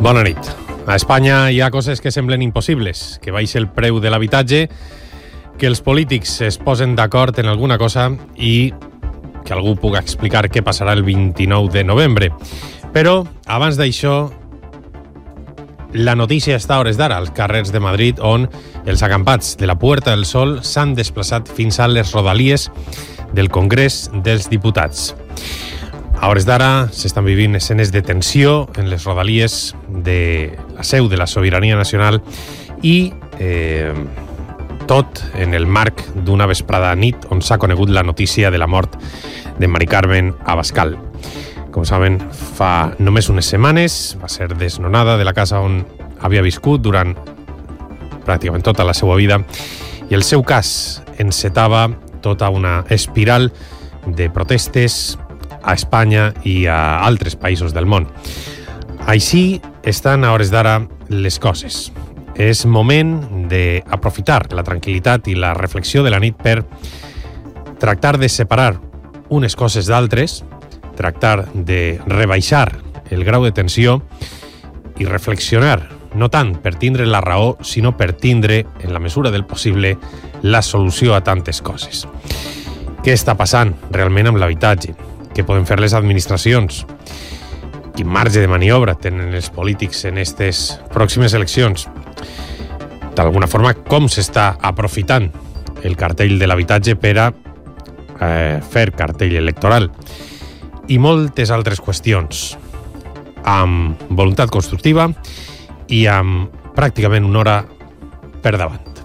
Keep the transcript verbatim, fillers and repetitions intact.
Bona nit. A Espanya hi ha coses que semblen impossibles, que baixi el preu de l'habitatge, que els polítics es posen d'acord en alguna cosa i que algú puga explicar què passarà el vint-i-nou de novembre. Però, abans d'això, la notícia està a hores d'ara als carrers de Madrid, on els acampats de la Puerta del Sol s'han desplaçat fins a les rodalies del Congrés dels Diputats. A hores d'ara s'estan vivint escenes de tensió en les rodalies de la seu de la sobirania nacional i eh, tot en el marc d'una vesprada nit on s'ha conegut la notícia de la mort de Mari Carmen Abascal. Com saben, fa només unes setmanes va ser desnonada de la casa on havia viscut durant pràcticament tota la seva vida i el seu cas encetava tota una espiral de protestes a Espanya i a altres països del món. Així estan a hores d'ara les coses. És moment d'aprofitar la tranquil·litat i la reflexió de la nit per tractar de separar unes coses d'altres, tractar de rebaixar el grau de tensió i reflexionar, no tant per tindre la raó, sinó per tindre, en la mesura del possible, la solució a tantes coses. Què està passant realment amb l'habitatge? Què poden fer les administracions? Quin marge de maniobra tenen els polítics en aquestes pròximes eleccions? D'alguna forma, com s'està aprofitant el cartell de l'habitatge per a eh, fer cartell electoral? I moltes altres qüestions, amb voluntat constructiva i amb pràcticament una hora per davant.